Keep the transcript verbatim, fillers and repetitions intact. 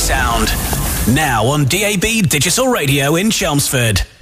sound. Now on D A B Digital Radio in Chelmsford.